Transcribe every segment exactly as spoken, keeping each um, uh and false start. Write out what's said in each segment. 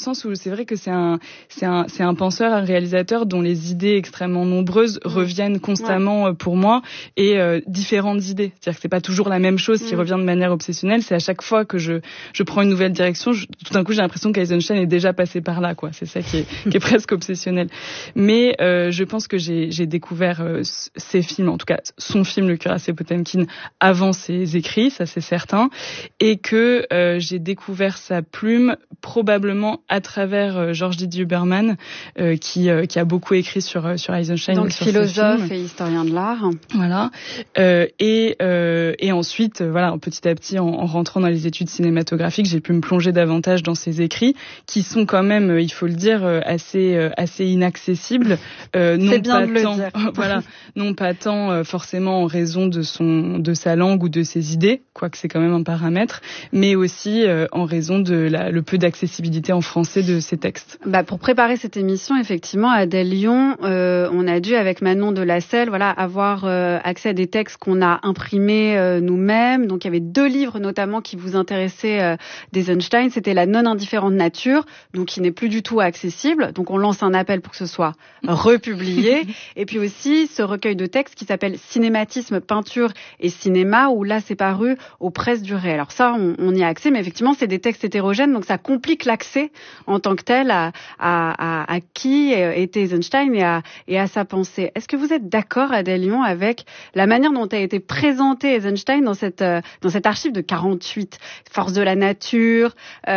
sens où c'est vrai que c'est un, c'est un, c'est un penseur, un réalisateur dont les idées extrêmement nombreuses mmh. reviennent constamment ouais. pour moi et euh, différentes idées. C'est-à-dire que c'est pas toujours la même chose qui mmh. revient de manière obsessionnelle. C'est à chaque fois que je, je prends une nouvelle direction, je, tout d'un coup j'ai l'impression qu'Eisenstein est déjà passé par là, quoi. C'est ça qui est, qui est presque obsessionnel. Mais euh, je pense que j'ai, j'ai découvert euh, ces films, en tout cas son film Le Cuirassé Potemkin, avant ses écrits, ça c'est certain, et que euh, j'ai découvert sa plume probablement à travers euh, George Didier Huberman, euh, qui euh, qui a beaucoup écrit sur sur Eisenstein. Donc sur philosophe et historien de l'art. Voilà. Euh, et euh, et ensuite, euh, voilà, petit à petit, en, en rentrant dans les études cinématographiques, j'ai pu me plonger davantage dans ses écrits, qui sont quand même, il faut le dire, assez assez inaccessibles. Euh, non C'est bien pas de le tant, dire. Voilà, non pas tant euh, forcément en raison de son de sa langue ou de ses idées, quoique c'est quand même un paramètre, mais aussi euh, en raison de la, le peu d'accessibilité en français de ses textes. Bah pour préparer cette émission, effectivement, à Adèle Lyon, euh, on a dû avec Manon de la Selle, voilà, avoir euh, accès à des textes qu'on a imprimés euh, nous-mêmes. Donc il y avait deux livres notamment qui vous intéressaient euh, d'Eisenstein. C'était La non-indifférente nature, donc qui n'est plus du tout accessible. Donc on lance un appel pour que ce soit republié. Et puis aussi ce recueil de textes qui s'appelle Cinématisme, peinture et cinéma, où là c'est paru aux presses du Ré. Alors ça, on, on y a accès, mais effectivement c'est des textes hétérogènes, donc ça complique l'accès en tant que tel à, à, à, à qui était Eisenstein et à, et à sa pensée. Est-ce que vous êtes d'accord, Adèle Lyon, avec la manière dont a été présenté Eisenstein dans cette, dans cette archive de quarante-huit, force de la nature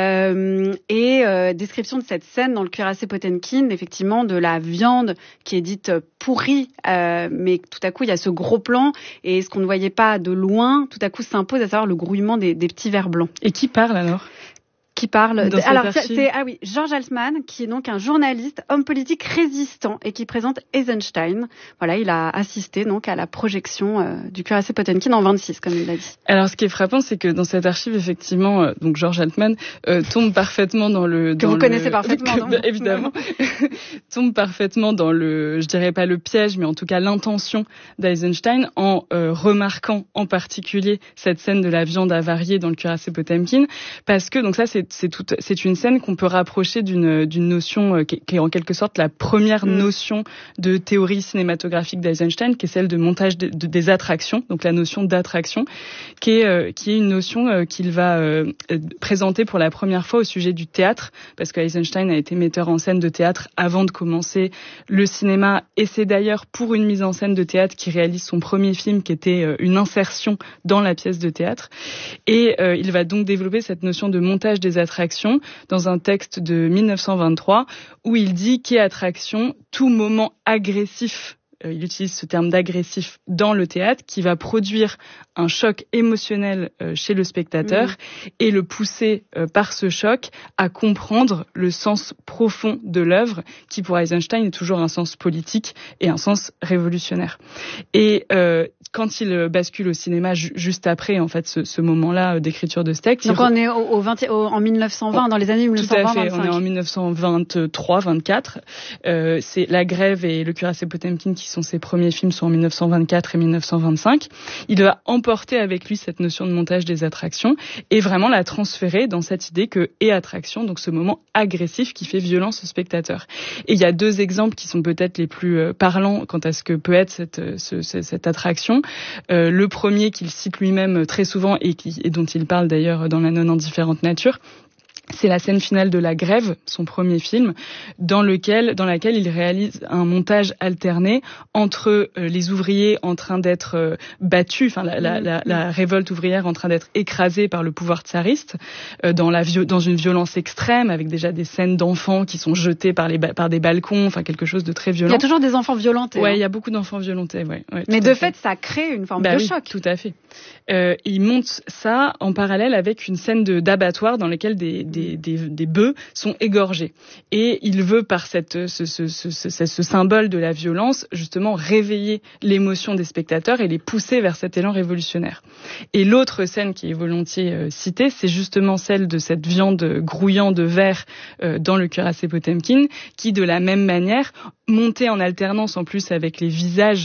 euh, et euh, description de cette scène dans Le Cuirassé Potemkin, effectivement de la viande qui est dite pourrie, euh, mais tout à coup il y a ce gros plan et ce qu'on ne voyait pas de loin, tout à coup s'impose, à savoir le grouillement des, des petits vers blancs. Et qui parle alors ? Qui parle de, alors c'est, c'est ah oui George Altman, qui est donc un journaliste, homme politique résistant et qui présente Eisenstein. Voilà, il a assisté donc à la projection euh, du Cuirassé Potemkin en vingt-six, comme il l'a dit. Alors ce qui est frappant, c'est que dans cette archive, effectivement, euh, donc George Altman euh, tombe parfaitement dans le que dans vous le, connaissez parfaitement, que, non bah, évidemment tombe parfaitement dans le, je dirais pas le piège, mais en tout cas l'intention d'Eisenstein en euh, remarquant en particulier cette scène de la viande avariée dans Le Cuirassé Potemkin, parce que donc ça c'est c'est tout, c'est une scène qu'on peut rapprocher d'une d'une notion euh, qui, qui est en quelque sorte la première mmh. notion de théorie cinématographique d'Eisenstein, qui est celle de montage de, de, des attractions, donc la notion d'attraction, qui est euh, qui est une notion euh, qu'il va euh, présenter pour la première fois au sujet du théâtre, parce que Eisenstein a été metteur en scène de théâtre avant de commencer le cinéma, et c'est d'ailleurs pour une mise en scène de théâtre qu'il réalise son premier film, qui était euh, une insertion dans la pièce de théâtre, et euh, il va donc développer cette notion de montage des attractions dans un texte de dix-neuf cent vingt-trois où il dit qu'est attraction tout moment agressif. Il utilise ce terme d'agressif dans le théâtre, qui va produire un choc émotionnel chez le spectateur mmh. et le pousser par ce choc à comprendre le sens profond de l'œuvre, qui pour Eisenstein est toujours un sens politique et un sens révolutionnaire. Et euh, quand il bascule au cinéma ju- juste après, en fait, ce, ce moment-là d'écriture de ce texte. Donc on re... est au, au vingt, au, en dix-neuf cent vingt, oh, dans les années dix-neuf cent vingt. Tout à fait, vingt-cinq. On est en dix-neuf cent vingt-trois vingt-quatre. Euh, c'est La Grève et Le Cuirassé Potemkin qui sont ses premiers films, sont en dix-neuf cent vingt-quatre et dix-neuf cent vingt-cinq. Il va emporter avec lui cette notion de montage des attractions et vraiment la transférer dans cette idée que est attraction, donc ce moment agressif qui fait violence au spectateur. Et il y a deux exemples qui sont peut-être les plus parlants quant à ce que peut être cette, ce, cette attraction. Euh, le premier qu'il cite lui-même très souvent et, qui, et dont il parle d'ailleurs dans La non-indifférente nature, c'est la scène finale de La Grève, son premier film, dans lequel, dans laquelle il réalise un montage alterné entre euh, les ouvriers en train d'être euh, battus, enfin la, la, la, la révolte ouvrière en train d'être écrasée par le pouvoir tsariste, euh, dans la dans une violence extrême, avec déjà des scènes d'enfants qui sont jetés par les par des balcons, enfin quelque chose de très violent. Il y a toujours des enfants violentés. Ouais, hein. il y a beaucoup d'enfants violentés, ouais. ouais Mais de fait, ça crée une forme bah de oui, choc. Tout à fait. Euh, il monte ça en parallèle avec une scène de d'abattoir dans laquelle des, des Des, des, des bœufs sont égorgés. Et il veut, par cette, ce, ce, ce, ce, ce symbole de la violence, justement réveiller l'émotion des spectateurs et les pousser vers cet élan révolutionnaire. Et l'autre scène qui est volontiers euh, citée, c'est justement celle de cette viande grouillant de verre euh, dans Le Cuirassé Potemkin, qui, de la même manière, montait en alternance en plus avec les visages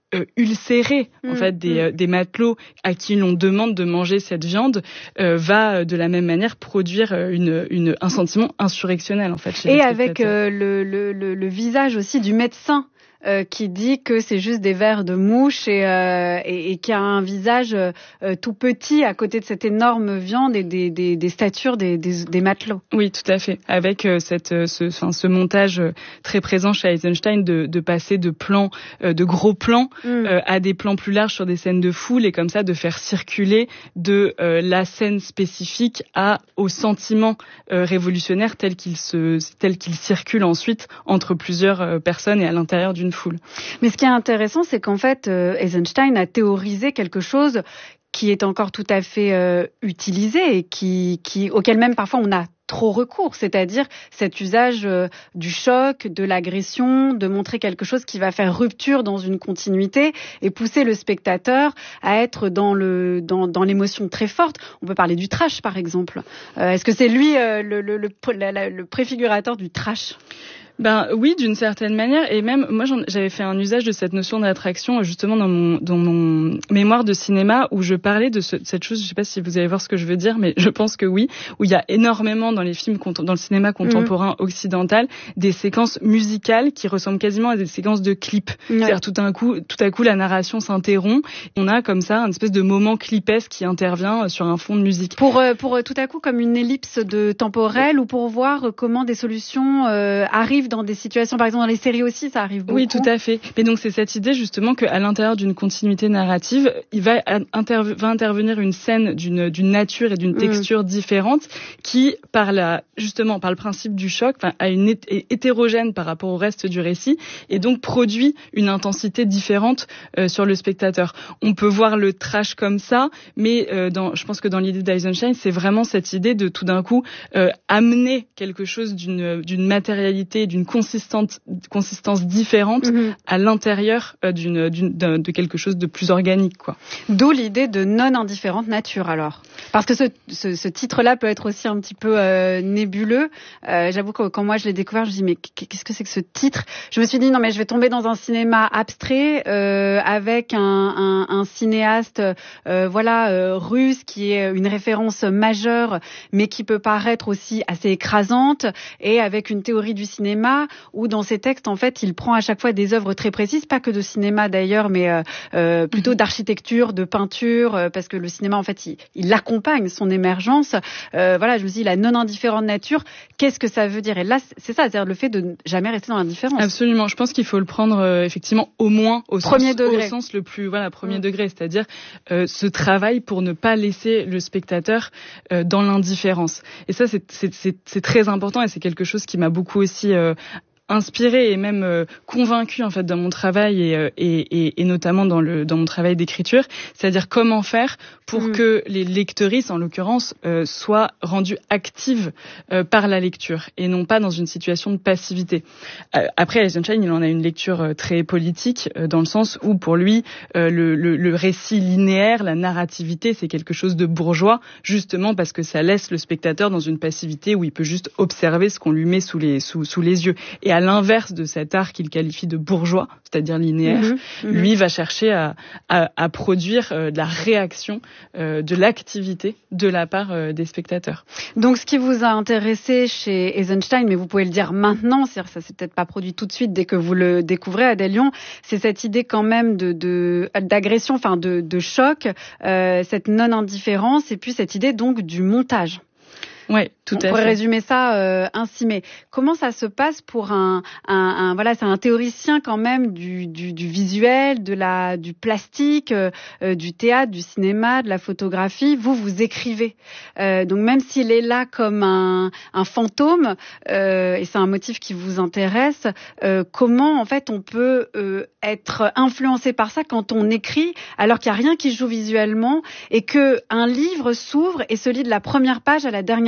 euh, ulcérer en mmh, fait des, mmh. euh, des matelots à qui l'on demande de manger cette viande euh, va de la même manière produire une, une, un sentiment insurrectionnel en fait. Chez et avec euh, le, le, le, le visage aussi du médecin. Euh, qui dit que c'est juste des vers de mouche et, euh, et, et qui a un visage euh, tout petit à côté de cette énorme viande et des, des, des statures des, des, des matelots. Oui, tout à fait. Avec euh, cette, ce, enfin, ce montage très présent chez Eisenstein de, de passer de plans, euh, de gros plans mm. euh, à des plans plus larges sur des scènes de foule et comme ça de faire circuler de euh, la scène spécifique à au sentiment euh, révolutionnaire tel qu'il se, tel qu'il circule ensuite entre plusieurs euh, personnes et à l'intérieur d'une foule. Mais ce qui est intéressant, c'est qu'en fait, euh, Eisenstein a théorisé quelque chose qui est encore tout à fait euh, utilisé et qui, qui, auquel même parfois on a trop recours, c'est-à-dire cet usage euh, du choc, de l'agression, de montrer quelque chose qui va faire rupture dans une continuité et pousser le spectateur à être dans le dans, dans l'émotion très forte. On peut parler du trash, par exemple. Euh, est-ce que c'est lui euh, le, le, le, le, le préfigurateur du trash ? Ben oui, d'une certaine manière, et même moi j'en, j'avais fait un usage de cette notion d'attraction justement dans mon dans mon mémoire de cinéma où je parlais de, ce, de cette chose. Je sais pas si vous allez voir ce que je veux dire, mais je pense que oui, où il y a énormément dans les films dans le cinéma contemporain mmh. occidental des séquences musicales qui ressemblent quasiment à des séquences de clips. Ouais. C'est-à-dire tout d'un coup, tout à coup la narration s'interrompt, on a comme ça un espèce de moment clipesque qui intervient sur un fond de musique. Pour euh, pour tout à coup comme une ellipse de temporelle ou pour voir comment des solutions euh, arrivent dans des situations, par exemple dans les séries aussi, ça arrive beaucoup. Oui, tout à fait. Mais donc c'est cette idée justement qu'à l'intérieur d'une continuité narrative, il va, interve- va intervenir une scène d'une, d'une nature et d'une texture mmh. différente qui, par la, justement par le principe du choc, enfin, a une est hétérogène par rapport au reste du récit et donc produit une intensité différente euh, sur le spectateur. On peut voir le trash comme ça, mais euh, dans, je pense que dans l'idée d'Eisenstein, c'est vraiment cette idée de tout d'un coup euh, amener quelque chose d'une, d'une matérialité, d'une consistante, consistance différente mmh. à l'intérieur euh, d'une, d'une, d'un, de quelque chose de plus organique, quoi. D'où l'idée de non-indifférente nature, alors. Parce que ce, ce, ce titre-là peut être aussi un petit peu euh, nébuleux. Euh, j'avoue que quand moi je l'ai découvert, je me suis dit, mais qu'est-ce que c'est que ce titre ? Je me suis dit, non, mais je vais tomber dans un cinéma abstrait euh, avec un, un, un cinéaste euh, voilà, euh, russe qui est une référence majeure, mais qui peut paraître aussi assez écrasante, et avec une théorie du cinéma où dans ses textes, en fait, il prend à chaque fois des œuvres très précises, pas que de cinéma d'ailleurs, mais euh, euh, plutôt d'architecture, de peinture, euh, parce que le cinéma, en fait, il, il accompagne son émergence. Euh, voilà, je vous dis, la non-indifférente nature, qu'est-ce que ça veut dire ? Et là, c'est ça, c'est-à-dire le fait de ne jamais rester dans l'indifférence. Absolument, je pense qu'il faut le prendre euh, effectivement au moins au premier sens, degré. au sens le plus, voilà, premier mmh. degré, c'est-à-dire euh, ce travail pour ne pas laisser le spectateur euh, dans l'indifférence. Et ça, c'est, c'est, c'est, c'est très important et c'est quelque chose qui m'a beaucoup aussi euh, inspirée et même euh, convaincue en fait dans mon travail et, euh, et, et, et notamment dans le dans mon travail d'écriture, c'est-à-dire comment faire pour mmh. que les lectrices en l'occurrence euh, soient rendues actives euh, par la lecture et non pas dans une situation de passivité. Euh, après Eisenstein, il en a une lecture euh, très politique euh, dans le sens où pour lui euh, le, le, le récit linéaire, la narrativité, c'est quelque chose de bourgeois justement parce que ça laisse le spectateur dans une passivité où il peut juste observer ce qu'on lui met sous les sous sous les yeux. Et à l'inverse de cet art qu'il qualifie de bourgeois, c'est-à-dire linéaire, mmh, mmh. lui va chercher à, à, à produire euh, de la réaction, euh, de l'activité de la part euh, des spectateurs. Donc ce qui vous a intéressé chez Eisenstein, mais vous pouvez le dire maintenant, c'est-à-dire ça s'est peut-être pas produit tout de suite dès que vous le découvrez, Adèle Lyon, c'est cette idée quand même de, de d'agression, enfin de, de choc, euh, cette non-indifférence et puis cette idée donc du montage. Ouais, tout à fait. On pourrait résumer ça euh, ainsi. Mais comment ça se passe pour un, un, un voilà, c'est un théoricien quand même du, du, du visuel, de la, du plastique, euh, du théâtre, du cinéma, de la photographie. Vous, vous écrivez. Euh, donc même s'il est là comme un, un fantôme, euh, et c'est un motif qui vous intéresse, euh, comment en fait on peut euh, être influencé par ça quand on écrit, alors qu'il n'y a rien qui joue visuellement, et que un livre s'ouvre et se lit de la première page à la dernière page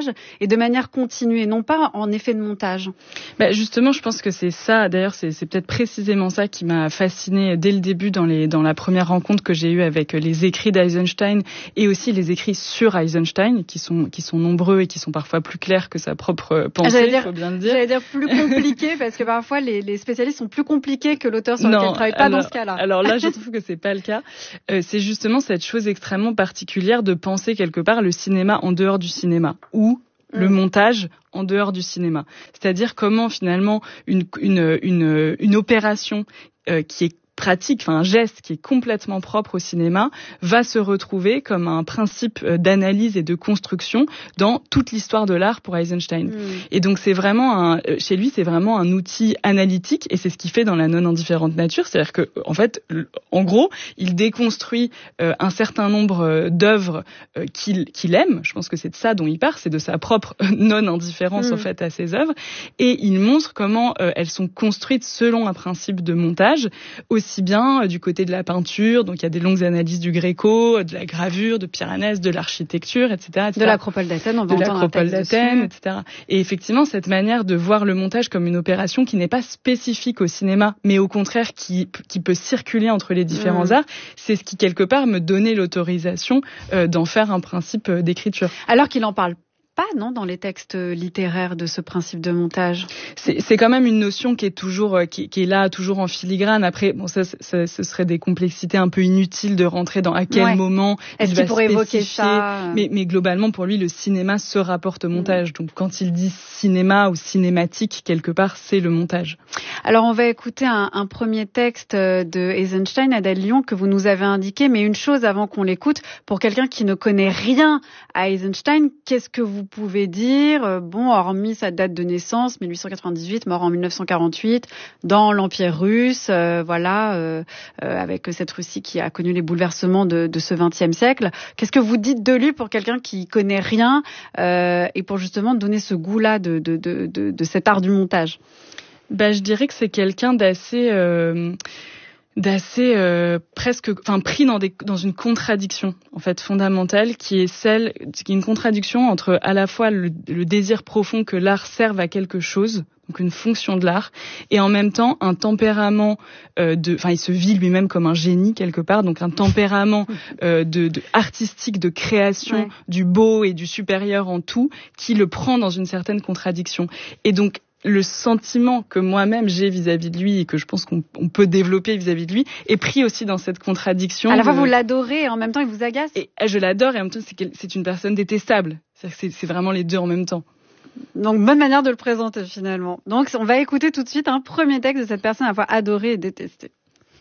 montage et de manière continuée, non pas en effet de montage. Bah justement, je pense que c'est ça. D'ailleurs, c'est, c'est peut-être précisément ça qui m'a fascinée dès le début dans les dans la première rencontre que j'ai eue avec les écrits d'Eisenstein et aussi les écrits sur Eisenstein, qui sont qui sont nombreux et qui sont parfois plus clairs que sa propre pensée. Il faut bien le dire. J'allais dire plus compliqué parce que parfois les, les spécialistes sont plus compliqués que l'auteur sur non, lequel ils travaillent pas alors, dans ce cas-là. Alors là, je trouve que c'est pas le cas. Euh, c'est justement cette chose extrêmement particulière de penser quelque part le cinéma en dehors du cinéma ou mmh. le montage en dehors du cinéma. C'est-à-dire comment finalement une une une, une opération euh, qui est pratique, enfin un geste qui est complètement propre au cinéma, va se retrouver comme un principe d'analyse et de construction dans toute l'histoire de l'art pour Eisenstein. Mmh. Et donc c'est vraiment un, chez lui, c'est vraiment un outil analytique et c'est ce qu'il fait dans La non-indifférente nature, c'est-à-dire que en fait, en gros, il déconstruit euh, un certain nombre d'œuvres euh, qu'il, qu'il aime. Je pense que c'est de ça dont il part, c'est de sa propre non-indifférence mmh. en fait à ses œuvres, et il montre comment euh, elles sont construites selon un principe de montage aussi aussi bien du côté de la peinture, donc il y a des longues analyses du Gréco, de la gravure, de Piranèse, de l'architecture, et cetera, et cetera. De l'Acropole d'Athènes, on va de entendre l'Acropole un texte d'Athènes, dessus. et cetera. Et effectivement, cette manière de voir le montage comme une opération qui n'est pas spécifique au cinéma, mais au contraire qui, qui peut circuler entre les différents mmh. arts, c'est ce qui quelque part me donnait l'autorisation euh, d'en faire un principe d'écriture. Alors qu'il en parle pas, non, dans les textes littéraires de ce principe de montage. C'est, c'est quand même une notion qui est toujours, qui, qui est là, toujours en filigrane. Après, bon, ça, ça, ce serait des complexités un peu inutiles de rentrer dans à quel ouais. moment Est-ce il qu'il va pourrait évoquer ça? Mais, mais globalement, pour lui, le cinéma se rapporte au montage. Mmh. Donc, quand il dit cinéma ou cinématique, quelque part, c'est le montage. Alors, on va écouter un, un premier texte de Eisenstein, Adèle Lyon, que vous nous avez indiqué. Mais une chose avant qu'on l'écoute, pour quelqu'un qui ne connaît rien à Eisenstein, qu'est-ce que vous pouvez dire, bon, hormis sa date de naissance, mille huit cent quatre-vingt-dix-huit, mort en mille neuf cent quarante-huit, dans l'Empire russe, euh, voilà, euh, euh, avec cette Russie qui a connu les bouleversements de, de ce vingtième siècle. Qu'est-ce que vous dites de lui pour quelqu'un qui connaît rien euh, et pour justement donner ce goût-là de, de, de, de, de cet art du montage? Ben, je dirais que c'est quelqu'un d'assez... Euh... d'assez euh, presque enfin pris dans des dans une contradiction en fait fondamentale qui est celle qui est une contradiction entre à la fois le, le désir profond que l'art serve à quelque chose, donc une fonction de l'art, et en même temps un tempérament euh, de enfin il se vit lui-même comme un génie quelque part, donc un tempérament euh, de, de artistique, de création, ouais. du beau et du supérieur en tout, qui le prend dans une certaine contradiction. Et donc le sentiment que moi-même j'ai vis-à-vis de lui et que je pense qu'on on peut développer vis-à-vis de lui est pris aussi dans cette contradiction. À la fois de... vous l'adorez et en même temps il vous agace. Et je l'adore et en même temps c'est, c'est une personne détestable. C'est, c'est, c'est vraiment les deux en même temps. Donc bonne manière de le présenter finalement. Donc on va écouter tout de suite un premier texte de cette personne à la fois adorée et détestée.